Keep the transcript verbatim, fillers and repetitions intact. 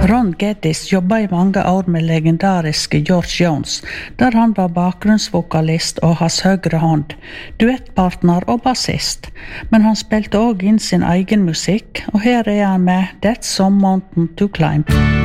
Ron Geddes jobba i mange år med legendariske George Jones, der han var bakgrunnsvokalist og hans høyre hånd, duettpartner og bassist. Men han spilte også inn sin egen musikk, og her er han med That's Some Mountain to Climb.